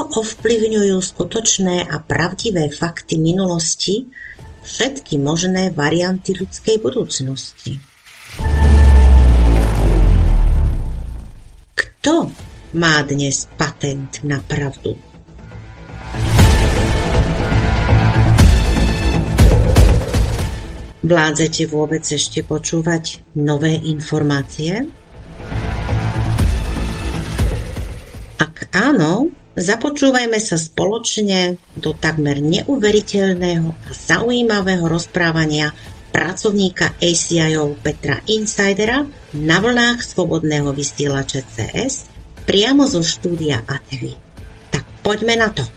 ovplyvňujú skutočné a pravdivé fakty minulosti všetky možné varianty ľudskej budúcnosti? Kto má dnes patent na pravdu? Vládzete vôbec ešte počúvať nové informácie? Ak áno, započúvajme sa spoločne do takmer neuveriteľného a zaujímavého rozprávania pracovníka ACIO Petra Insidera na vlnách Slobodného vysielača CS priamo zo štúdia ATV. Tak poďme na to.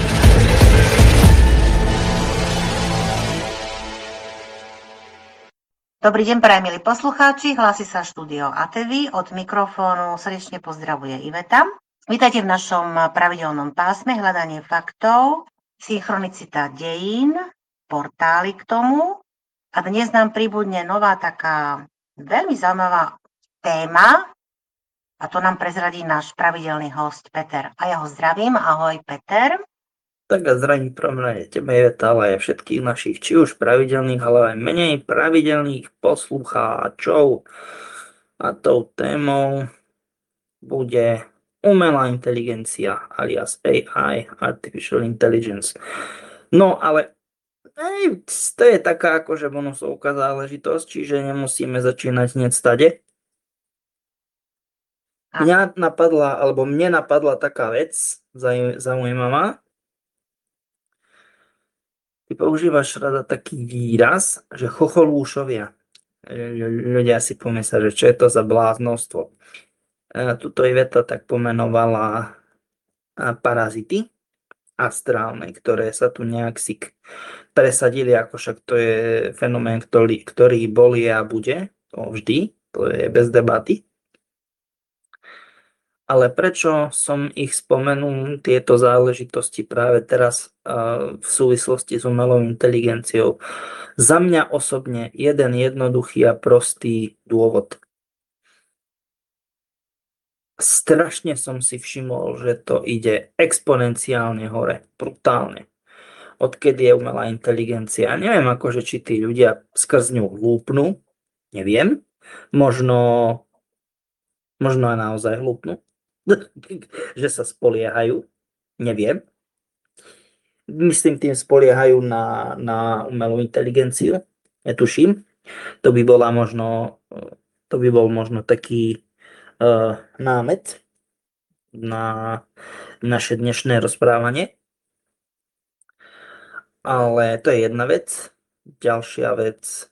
Dobrý deň, prajem milí poslucháči, hlási sa štúdio ATV, od mikrofónu srdečne pozdravuje Iveta. Vítajte v našom pravidelnom pásme hľadanie faktov, synchronicita dejín, portály k tomu. A dnes nám pribudne nová taká veľmi zaujímavá téma a to nám prezradí náš pravidelný host Peter. A ja ho zdravím, ahoj Peter. Tak a zdravím prvom rade tebe, Iveta, ale aj všetkých našich, či už pravidelných, ale aj menej pravidelných poslucháčov. A tou témou bude umelá inteligencia, alias AI, Artificial Intelligence. No ale to je taká akože bonusovka záležitosť, čiže nemusíme začínať hneď stade. Mne napadla taká vec zaujímavá. Ty používaš rada taký výraz, že chocholúšovia. Ľudia si pomyslia, že čo je to za bláznostvo. Tuto Iveta tak pomenovala parazity astrálne, ktoré sa tu nejak si presadili, ako však to je fenomén, ktorý bol, je a bude. To vždy, to je bez debaty. Ale prečo som ich spomenul, tieto záležitosti práve teraz v súvislosti s umelou inteligenciou? Za mňa osobne jeden jednoduchý a prostý dôvod. Strašne som si všimol, že to ide exponenciálne hore, brutálne. Odkedy je umelá inteligencia. Neviem akože, či tí ľudia skrz ňu hlúpnú, neviem. Možno aj naozaj hlúpnú. Že sa spoliehajú, neviem. Myslím, tým spoliehajú na umelú inteligenciu, netuším. To by bol možno taký námet na naše dnešné rozprávanie. Ale to je jedna vec. Ďalšia vec,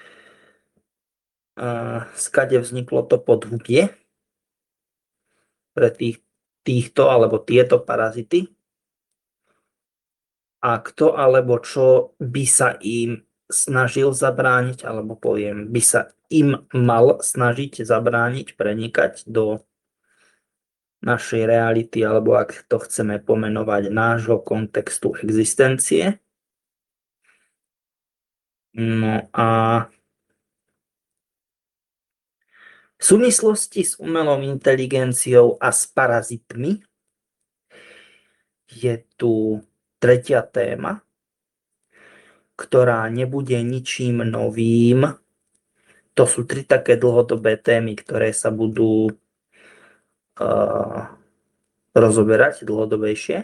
skade vzniklo to podhubie pre týchto alebo tieto parazity a kto alebo čo by sa im snažil zabrániť, alebo poviem, by sa im mal snažiť zabrániť prenikať do našej reality, alebo ak to chceme pomenovať, nášho kontextu existencie. No a v súvislosti s umelou inteligenciou a s parazitmi je tu tretia téma, ktorá nebude ničím novým. To sú 3 také dlhodobé témy, ktoré sa budú rozoberať dlhodobejšie.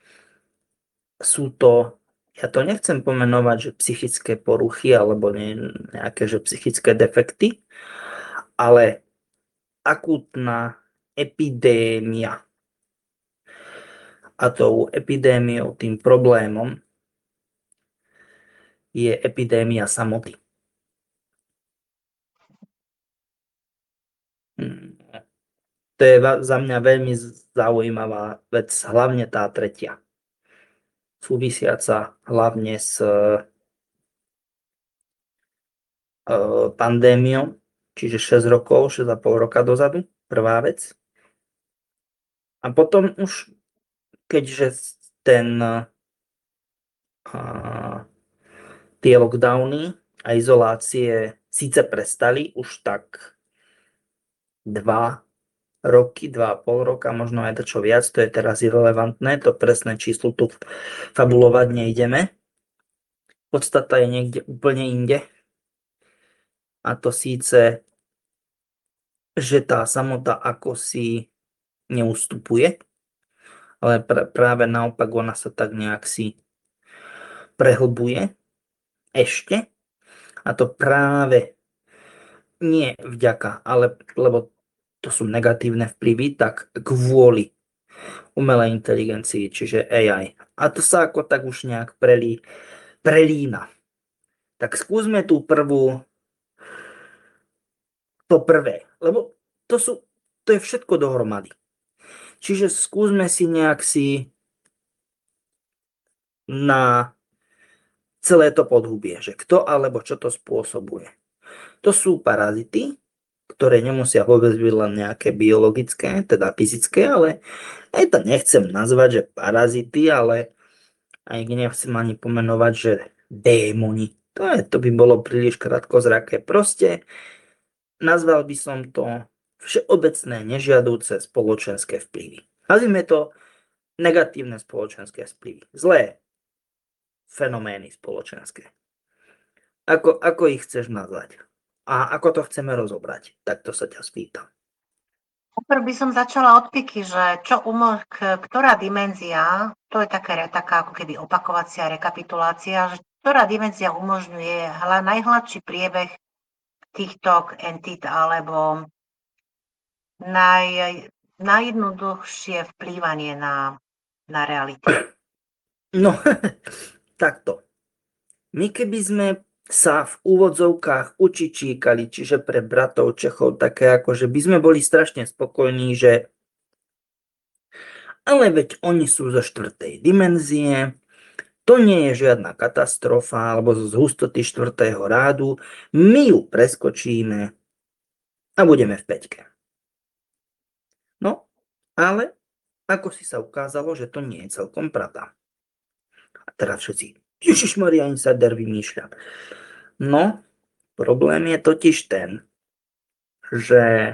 Sú to, ja to nechcem pomenovať, že psychické poruchy alebo nejaké že psychické defekty, ale akútna epidémia. A tou epidémiou, tým problémom je epidémia samoty. To je za mňa veľmi zaujímavá vec, hlavne tá tretia. Súvisiaca hlavne s pandémiou, čiže 6 rokov, 6,5 roka dozadu, prvá vec. A potom už, keďže tie lockdowny a izolácie síce prestali už tak 2 roky, 2,5 roka, možno aj čo viac, to je teraz irrelevantné, to presné číslo tu fabulovať nejdeme. Podstata je niekde úplne inde. A to síce, že tá samota ako si neustupuje, ale práve naopak ona sa tak nejak si prehlbuje ešte. A to práve nie vďaka, ale lebo to sú negatívne vplyvy, tak kvôli umelej inteligencii, čiže AI. A to sa ako tak už nejak prelína. Tak skúsme tú to prvé, lebo to je všetko dohromady. Čiže skúsme si nejak na celé to podhubie, že kto alebo čo to spôsobuje. To sú parazity, ktoré nemusia vôbec byť len nejaké biologické, teda fyzické, ale aj to nechcem nazvať, že parazity, ale aj nechcem ani pomenovať, že démoni. To by bolo príliš krátkozraké. Proste nazval by som to všeobecné nežiadúce spoločenské vplyvy. Nazvime to negatívne spoločenské vplyvy. Zlé fenomény spoločenské. Ako ich chceš nazvať? A ako to chceme rozobrať? Tak to sa ťa spýtam. Najprv by som začala od piky, že ktorá dimenzia, to je taká ako keby opakovacia rekapitulácia, že ktorá dimenzia umožňuje najhladší priebeh týchto entít alebo najjednoduchšie vplývanie na realitu. No, takto. My keby sme sa v úvodzovkách učičíkali, čiže pre bratov Čechov také ako, že by sme boli strašne spokojní, že ale veď oni sú zo 4. dimenzie, to nie je žiadna katastrofa alebo z hustoty 4. rádu, my ju preskočíme a budeme v 5. No, ale ako si sa ukázalo, že to nie je celkom pravda. A teraz všetci, Ježišmaria, insider vymýšľa. No, problém je totiž ten, že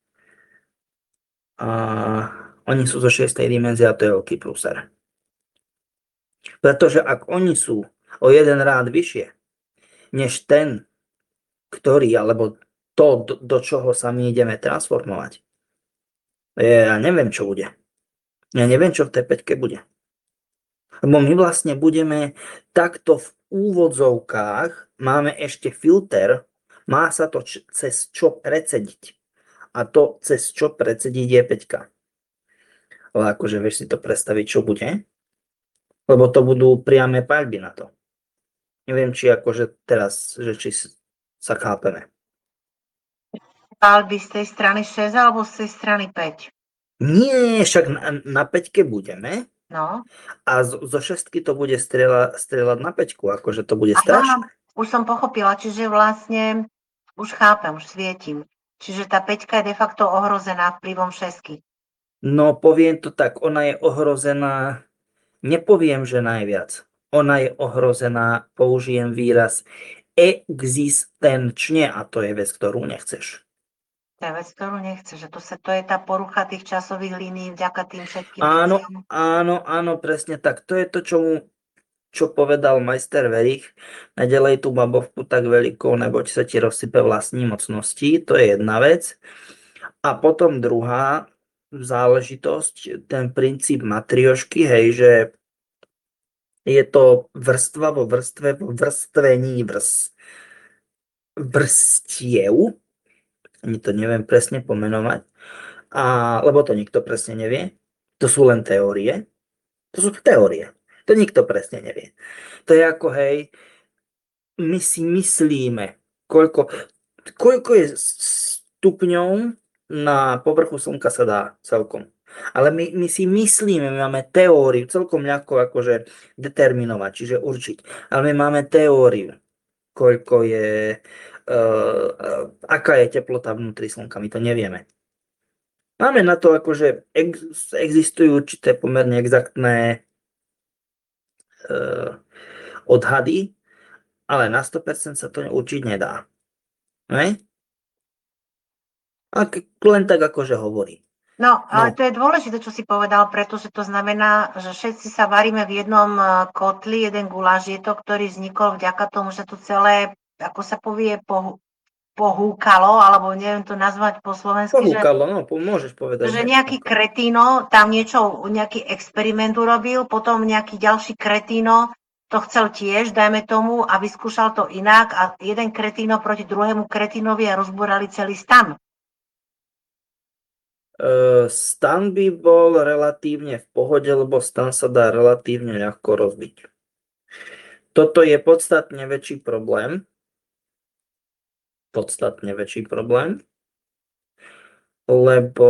oni sú zo 6. dimenzie a to je veľký prúser. Pretože ak oni sú o 1 rád vyššie, než ten, ktorý, alebo to, do čoho sa my ideme transformovať, ja neviem, čo bude. Ja neviem, čo v tej 5 bude. Lebo my vlastne budeme takto v úvodzovkách, máme ešte filter, má sa to cez čo precediť. A to, cez čo precediť, je 5. Ale akože vieš si to predstaviť, čo bude? Lebo to budú priame paľby na to. Neviem, či akože teraz, že či sa chápeme. Paľby z tej strany 6 alebo z tej strany 5? Nie, však na 5 budeme. No. A zo 6 to bude strieľať na 5, akože to bude strašné. Už som pochopila, čiže vlastne už chápem, už svietim. Čiže tá 5 je de facto ohrozená vplyvom 6. No, poviem to tak, ona je ohrozená, nepoviem, že najviac. Ona je ohrozená, použijem výraz existenčne a to je vec, ktorú nechceš. To je vec, ktorú nechceš, že to je tá porucha tých časových línií vďaka tým všetkým veciam. Áno, presne tak. To je to, čo povedal majster Verich. Naďalej tú babovku tak veľkou, neboť sa ti rozsype vlastní mocnosti. To je jedna vec. A potom druhá záležitosť, ten princíp matriošky, hej, že je to vrstva vo vrstve, vo vrstvení vrstiev. Ani to neviem presne pomenovať. Lebo to nikto presne nevie. To sú len teórie. To sú teórie. To nikto presne nevie. To je ako, hej, my si myslíme, koľko je stupňov na povrchu slnka sa dá celkom. Ale my si myslíme, my máme teóriu, celkom ľahko akože determinovať, čiže určiť. Ale my máme teóriu, koľko je, aká je teplota vnútri slnka, my to nevieme. Máme na to akože existujú určité pomerne exaktné odhady, ale na 100% sa to určiť nedá. Ne? A len tak akože hovorí. No, ale No, to je dôležité, čo si povedal, pretože to znamená, že všetci sa varíme v jednom kotli, jeden guláš je to, ktorý vznikol vďaka tomu, že to celé, ako sa povie, pohúkalo, alebo neviem to nazvať po slovensky, pohúkalo, no, môžeš povedať, že hej. nejaký Ako. kretíno tam niečo, nejaký experiment urobil, potom nejaký ďalší kretíno to chcel tiež, dajme tomu, a vyskúšal to inak a jeden kretíno proti druhému kretínovi a rozbúrali celý stan. Stan by bol relatívne v pohode, lebo stan sa dá relatívne ľahko rozbiť. Toto je podstatne väčší problém. Podstatne väčší problém. Lebo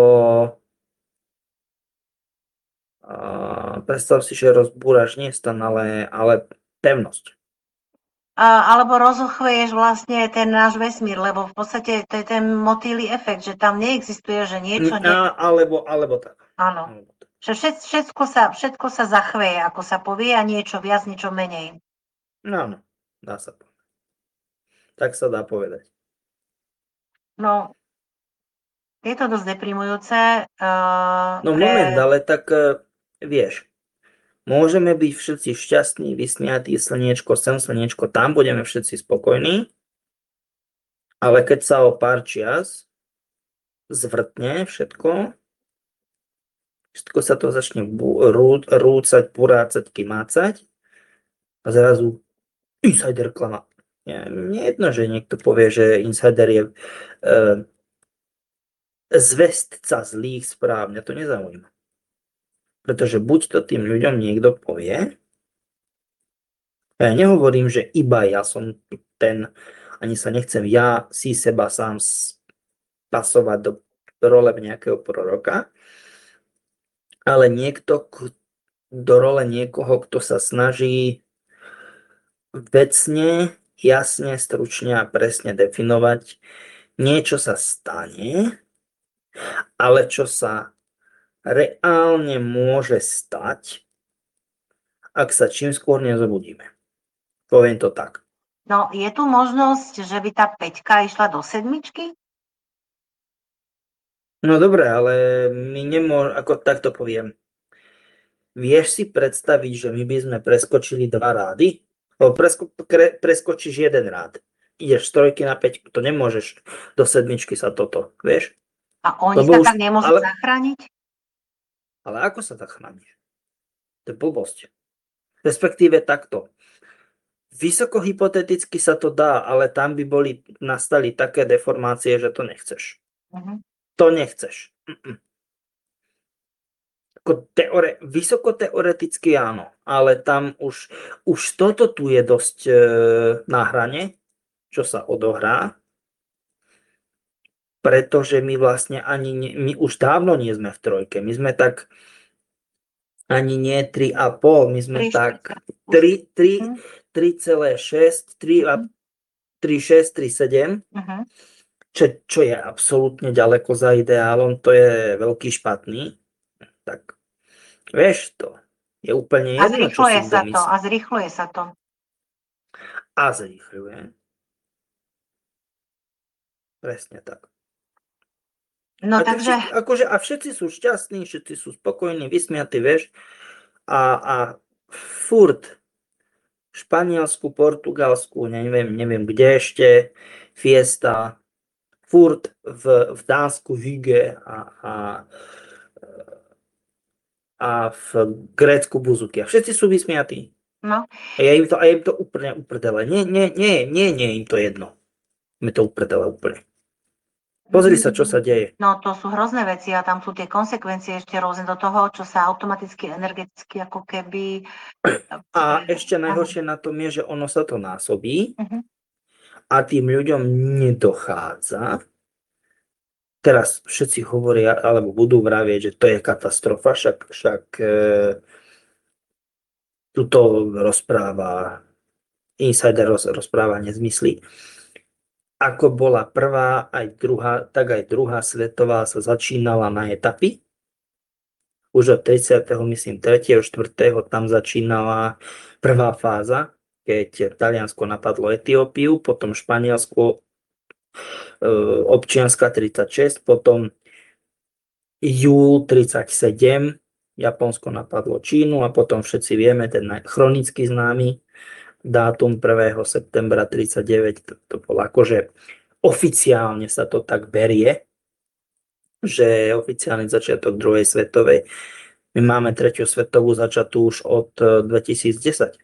predstav si, že rozbúraš nie stan, ale pevnosť. Alebo rozochveješ vlastne ten náš vesmír, lebo v podstate to je ten motýlý efekt, že tam neexistuje, že niečo... Alebo tak. Áno. Alebo tak. Že všetko sa zachveje, ako sa povie, a niečo viac, niečo menej. Áno, dá sa povedať. Tak sa dá povedať. No, je to dosť deprimujúce. No moment, ale tak vieš, môžeme byť všetci šťastní, vysmiatí, slniečko sem, slniečko tam, budeme všetci spokojní, ale keď sa o pár čias zvrtne všetko sa to začne rúcať, purácať, kymácať a zrazu insider klama. Nie je jedno, že niekto povie, že insider je zvestca zlých správ, mňa to nezaujíma. Pretože buď to tým ľuďom niekto povie, ja nehovorím, že iba ja som ten, ani sa nechcem ja si seba sám pasovať do role nejakého proroka, ale niekto do role niekoho, kto sa snaží vecne, jasne, stručne a presne definovať, niečo sa stane, ale čo sa reálne môže stať, ak sa čím skôr nezobudíme. Poviem to tak. No, je tu možnosť, že by tá peťka išla do sedmičky? No dobre, ale my nemôžeme, ako takto poviem. Vieš si predstaviť, že my by sme preskočili 2 rády? Preskočíš jeden rád. Ideš z 3 na 5, to nemôžeš do 7 sa toto, vieš? A oni Lebo sa tak nemôžu zachrániť? Ale ako sa tak chrániš? To je blbosť. Respektíve takto. Vysoko hypoteticky sa to dá, ale tam by nastali také deformácie, že to nechceš. To nechceš. Vysoko teoreticky áno, ale tam už toto tu je dosť na hrane, čo sa odohrá, pretože my vlastne my už dávno nie sme v 3, my sme tak ani nie 3,5, my sme tak 3,6, 3,6, 3,7, čo je absolútne ďaleko za ideálom, to je veľký špatný. Tak vieš to, je úplne jedno, čo si kto myslí. A zrýchluje sa to. A zrýchľuje. Presne tak. No takže... A všetci sú šťastní, všetci sú spokojní, vysmiatí, vieš. A furt v Španielsku, Portugalsku, neviem kde ešte, fiesta, furt v Dánsku hygge a v Grécku buzuky. A všetci sú vysmiatí. No. A je im to úplne uprdele. Nie je im to jedno. Je to uprdele úplne. Pozri sa, čo sa deje. No, to sú hrozné veci a tam sú tie konsekvencie ešte rôzne do toho, čo sa automaticky, energeticky ako keby... A ešte najhoršie na tom je, že ono sa to násobí a tým ľuďom nedochádza. Teraz všetci hovoria, alebo budú vravieť, že to je katastrofa, však tuto rozpráva, insider rozpráva nezmysly. Ako bola prvá, tak aj druhá svetová sa začínala na etapy. Už od 30. myslím 3. 4. tam začínala prvá fáza, keď Taliansko napadlo Etiópiu, potom Španielsko občianska 36, potom júl 37 Japonsko napadlo Čínu a potom všetci vieme ten chronicky známy dátum 1. septembra 39, to bolo akože oficiálne sa to tak berie, že oficiálny začiatok druhej svetovej. My máme tretiu svetovú začatú už od 2010,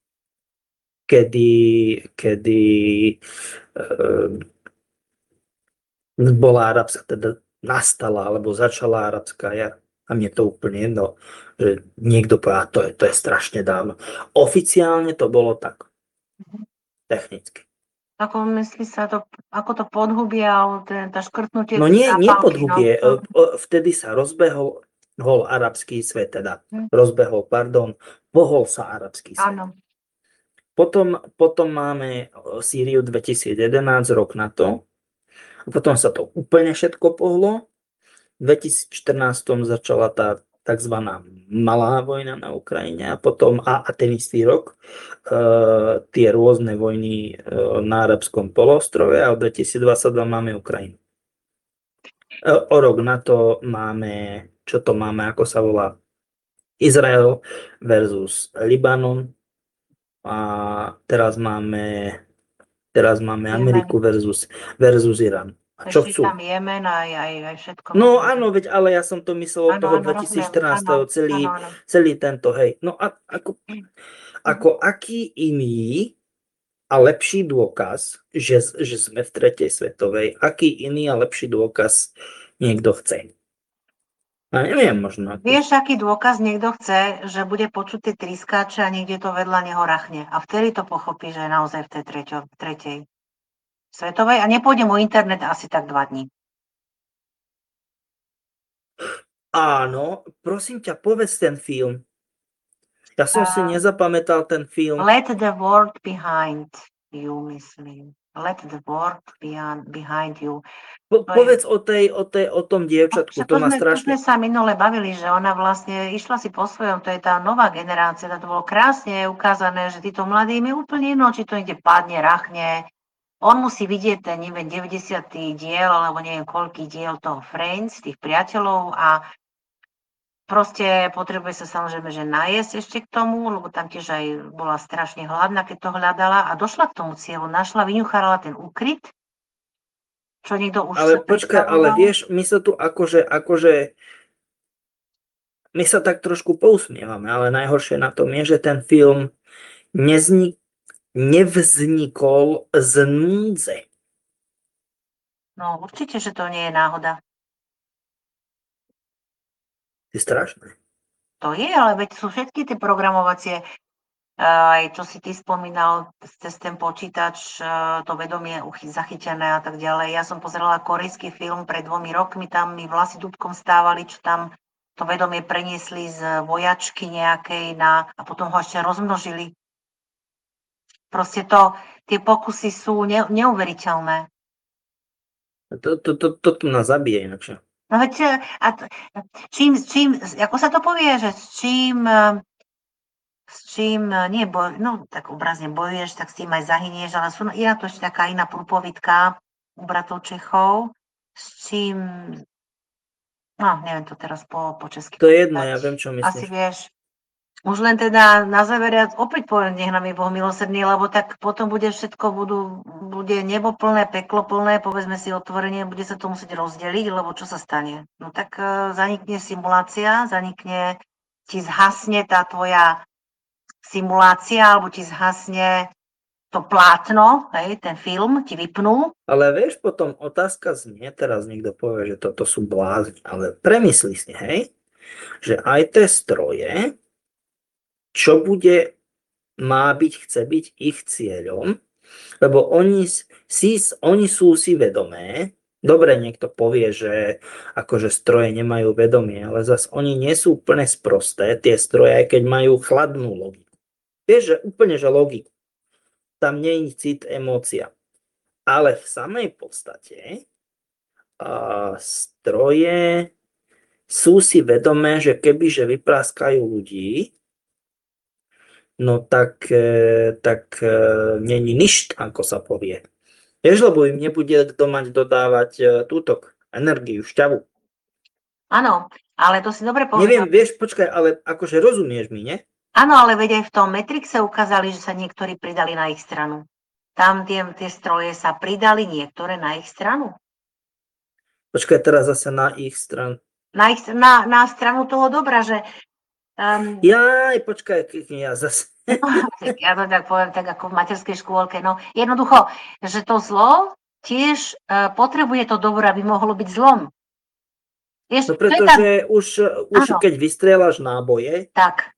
kedy bola arabská, teda nastala, alebo začala arabská jar. A mne to úplne jedno, že niekto povedal, to je strašne dávno. Oficiálne to bolo tak. Technicky. Ako myslí sa to, ako to podhubie, alebo tá škrtnutie No tej nie zápalky, podhubie. no. Vtedy sa rozbehol arabský svet, teda. Hm. Pohol sa arabský svet. Áno. Potom máme Sýriu 2011, rok na to. Potom sa to úplne všetko pohlo. V 2014 začala tá tzv. Malá vojna na Ukrajine a potom a ten istý rok tie rôzne vojny na arabskom poloostrove a v 2022 máme Ukrajinu. O rok na to máme, čo to máme, ako sa volá, Izrael versus Libanon a teraz máme Ameriku versus Irán. A čo Ešte chcú? tam Jemen aj všetko. No možné. áno, veď ale ja som to myslel od toho Áno, 2014, rozumiem. Áno. celý tento, hej. No a ako aký iný a lepší dôkaz, že sme v tretej svetovej, aký iný a lepší dôkaz niekto chce? A neviem, možno. Vieš, aký dôkaz niekto chce, že bude počuť tie triskáče a niekde to vedľa neho rachne. A vtedy to pochopí, že je naozaj v tej tretej svetovej. A nepôjdem o internet asi tak 2 dní. Áno, prosím ťa, povedz ten film. Ja som si nezapamätal ten film. Let the world behind you, myslím. Let the world behind you. Povedz o tom dievčatku, to ma To strašne... sme sa minule bavili, že ona vlastne išla si po svojom, to je tá nová generácia, to bolo krásne ukázané, že títo mladí im je úplne jedno, či to ide padne, rachne. On musí vidieť ten, neviem, 90. diel, alebo neviem, koľký diel toho Friends, tých priateľov a proste potrebuje sa samozrejme, že najesť ešte k tomu, lebo tam tiež aj bola strašne hladná, keď to hľadala a došla k tomu cieľu, našla, vyňuchala ten úkryt, čo niekto už Ale sa počkaj, ale vieš, my sa tu akože my sa tak trošku pousmievame, ale najhoršie na tom je, že ten film nevznikol z núdze. No určite, že to nie je náhoda. Je strašné. To je, ale veď sú všetky tie programovacie, aj čo si ty spomínal, cez ten počítač, to vedomie zachytené a tak ďalej. Ja som pozerala korejský film pred 2 rokmi, tam mi vlasy dúbkom stávali, čo tam to vedomie preniesli z vojačky nejakej a potom ho ešte rozmnožili. Proste tie pokusy sú neuveriteľné. To nás zabije inakšie. No veď, čím, ako sa to povie, že s čím no tak obrazne bojuješ, tak s tým aj zahynieš, ale je na to ešte taká iná prúpovidka u bratov Čechov, s čím, no neviem to teraz po česky. To je jedno, ja viem, čo myslíš. Asi vieš. Už len teda na záver opäť poviem, nech nám je Boh milosrdný, lebo tak potom bude všetko, bude nebo plné, peklo plné, povedzme si otvorenie, bude sa to musieť rozdeliť, lebo čo sa stane? No tak zanikne simulácia, zhasne tá tvoja simulácia, alebo ti zhasne to plátno, hej, ten film ti vypnú. Ale vieš, potom otázka znie, teraz niekto povie, že toto sú blázni, ale premyslí si, hej, že aj tie stroje, čo má byť, chce byť ich cieľom, lebo oni sú si vedomé. Dobre, niekto povie, že akože stroje nemajú vedomie, ale zase oni nie sú úplne sprosté, tie stroje, aj keď majú chladnú logiku. Vieš, že úplne, že logiku. Tam nie je cit, emócia. Ale v samej podstate stroje sú si vedomé, že kebyže vypraskajú ľudí, no tak není nič, ako sa povie. Vieš, lebo im nebude kto mať dodávať túto energiu, šťavu. Áno, ale to si dobre Neviem, povedal. vieš, počkaj, ale akože rozumieš mi, nie? Áno, ale veď aj v tom Matrixe ukázali, že sa niektorí pridali na ich stranu. Tam tie stroje sa pridali niektoré na ich stranu. Počkaj, teraz zase na ich stranu. Na stranu toho dobra, že Jaj, počkaj, ja zase. ja to tak poviem, tak ako v materskej škôlke. No, jednoducho, že to zlo tiež potrebuje to dobro, aby mohlo byť zlom. Vieš, No to je tá... pretože už Áno. keď vystrieľaš náboje, Tak.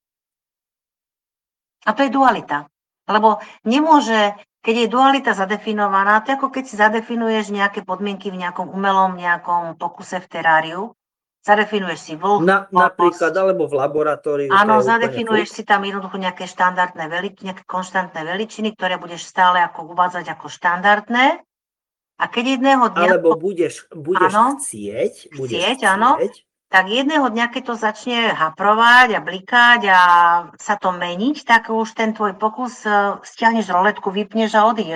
A to je dualita. Lebo nemôže, keď je dualita zadefinovaná, to je ako keď si zadefinuješ nejaké podmienky v nejakom umelom nejakom pokuse v teráriu, zadefinuješ si napríklad, alebo v laboratóriu. Áno, to je zadefinuješ úplne si tam jednoducho nejaké štandardné nejaké konštantné veličiny, ktoré budeš stále ako uvádzať ako štandardné. A keď jedného dňa... Alebo budeš Áno, chcieť, áno, tak jedného dňa, keď to začne haprovať a blikať a sa to meniť, tak už ten tvoj pokus stiahneš roletku, vypneš a odídeš.